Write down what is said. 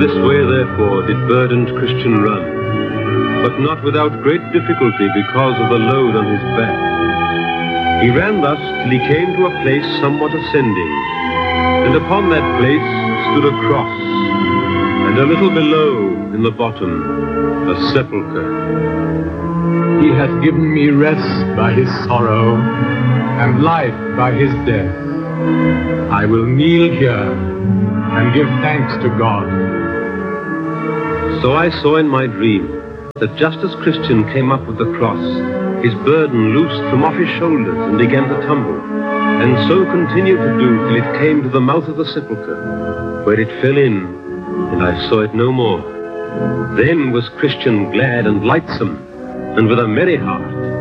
This way, therefore, did burdened Christian run, but not without great difficulty because of the load on his back. He ran thus till he came to a place somewhat ascending, and upon that place stood a cross, and a little below, in the bottom, a sepulchre. He hath given me rest by his sorrow, and life by his death. I will kneel here and give thanks to God. So I saw in my dream that just as Christian came up with the cross, his burden loosed from off his shoulders and began to tumble, and so continued to do till it came to the mouth of the sepulchre, where it fell in, and I saw it no more. Then was Christian glad and lightsome, and with a merry heart